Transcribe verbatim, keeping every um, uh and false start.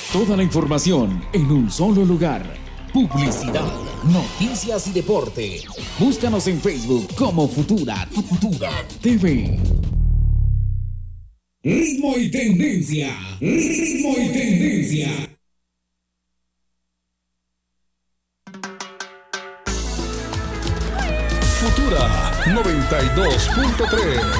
Toda la información en un solo lugar. Publicidad, noticias y deporte. Búscanos en Facebook como Futura, Futura T V. Ritmo y tendencia. Ritmo y tendencia. Futura noventa y dos punto tres.